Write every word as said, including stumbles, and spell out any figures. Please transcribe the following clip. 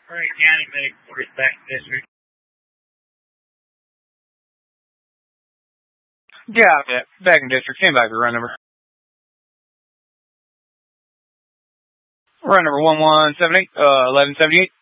Prairie County Medical Force back to district. Yeah, back in district. Stand by for run number. Run number one one seven eight, uh, eleven seventy-eight.